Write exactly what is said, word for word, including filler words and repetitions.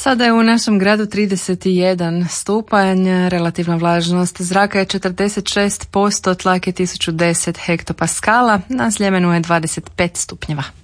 Sada je u našem gradu trideset jedan stupanj, relativna vlažnost zraka je četrdeset šest posto, tlak je tisuću deset hektopaskala, na Sljemenu je dvadeset pet stupnjeva.